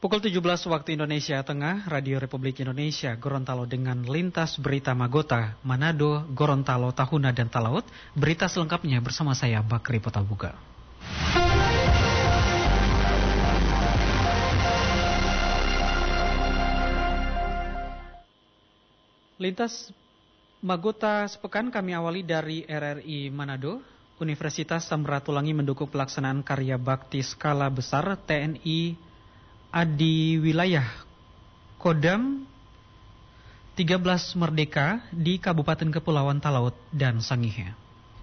Pukul 17 waktu Indonesia Tengah, Radio Republik Indonesia, Gorontalo dengan lintas berita Magota, Manado, Gorontalo, Tahuna, dan Talaut. Berita selengkapnya bersama saya, Bakri Potabuga. Lintas Magota sepekan kami awali dari RRI Manado. Universitas Samratulangi mendukung pelaksanaan karya bakti skala besar TNI Adi wilayah Kodam 13 Merdeka di Kabupaten Kepulauan Talaut dan Sangihe.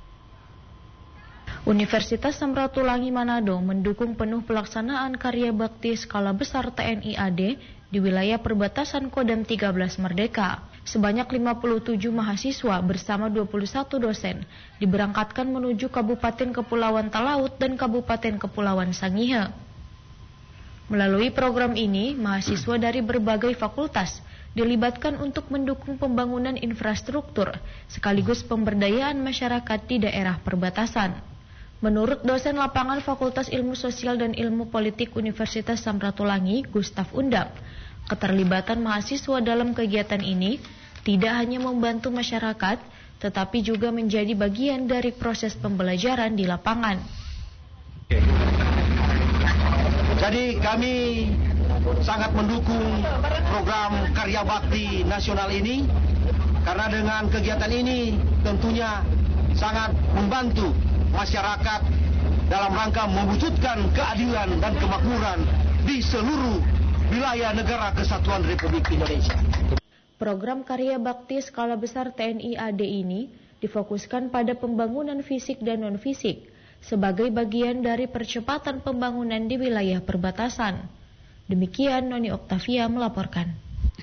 Universitas Samratulangi Manado mendukung penuh pelaksanaan karya bakti skala besar TNI AD di wilayah perbatasan Kodam 13 Merdeka. Sebanyak 57 mahasiswa bersama 21 dosen diberangkatkan menuju Kabupaten Kepulauan Talaut dan Kabupaten Kepulauan Sangihe. Melalui program ini, mahasiswa dari berbagai fakultas dilibatkan untuk mendukung pembangunan infrastruktur sekaligus pemberdayaan masyarakat di daerah perbatasan. Menurut dosen lapangan Fakultas Ilmu Sosial dan Ilmu Politik Universitas Samratulangi, Gustaf Undang, keterlibatan mahasiswa dalam kegiatan ini tidak hanya membantu masyarakat, tetapi juga menjadi bagian dari proses pembelajaran di lapangan. Jadi kami sangat mendukung program karya bakti nasional ini karena dengan kegiatan ini tentunya sangat membantu masyarakat dalam rangka mewujudkan keadilan dan kemakmuran di seluruh wilayah negara kesatuan Republik Indonesia. Program karya bakti skala besar TNI AD ini difokuskan pada pembangunan fisik dan non-fisik sebagai bagian dari percepatan pembangunan di wilayah perbatasan. Demikian Noni Oktavia melaporkan.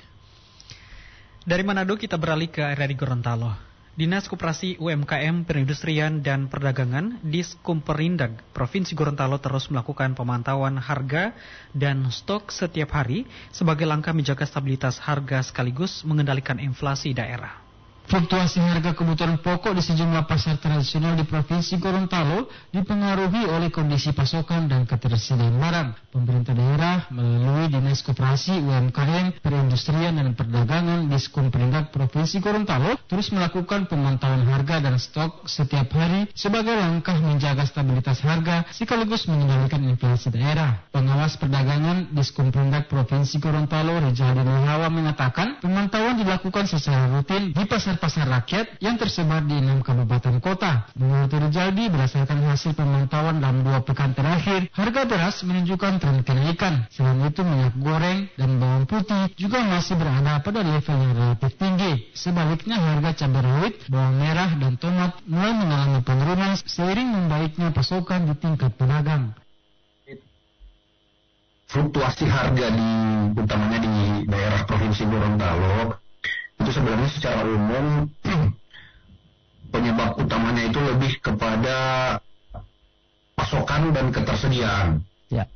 Dari Manado kita beralih ke RRI Gorontalo. Dinas Koperasi UMKM Perindustrian dan Perdagangan Diskumperindag Provinsi Gorontalo terus melakukan pemantauan harga dan stok setiap hari sebagai langkah menjaga stabilitas harga sekaligus mengendalikan inflasi daerah. Fluktuasi harga kebutuhan pokok di sejumlah pasar tradisional di Provinsi Gorontalo dipengaruhi oleh kondisi pasokan dan ketersediaan barang. Pemerintah daerah melalui Dinas Koperasi UMKM Perindustrian dan Perdagangan Diskumperindag Provinsi Gorontalo terus melakukan pemantauan harga dan stok setiap hari sebagai langkah menjaga stabilitas harga sekaligus mengendalikan inflasi daerah. Pengawas perdagangan Diskumperindag Provinsi Gorontalo Rizaldi Hawa mengatakan pemantauan dilakukan secara rutin di pasar rakyat yang tersebar di 6 kabupaten kota. Menurut Rizaldi, berdasarkan hasil pemantauan dalam 2 pekan terakhir, harga beras menunjukkan tren kenaikan. Selain itu, minyak goreng dan bawang putih juga masih berada pada level yang relatif tinggi. Sebaliknya, harga cabai rawit, bawang merah, dan tomat mulai mengalami penurunan seiring membaiknya pasokan di tingkat pedagang. Fluktuasi harga utamanya di daerah Provinsi Gorontalo itu sebenarnya secara umum penyebab utamanya itu lebih kepada pasokan dan ketersediaan. Ya.